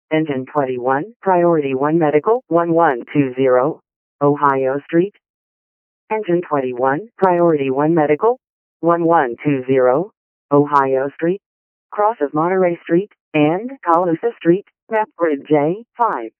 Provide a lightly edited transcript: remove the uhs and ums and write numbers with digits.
Engine 21, Priority 1 Medical, 1120, Ohio Street. Engine 21, Priority 1 Medical, 1120, Ohio Street. Cross of Monterey Street and Colusa Street, map grid J5.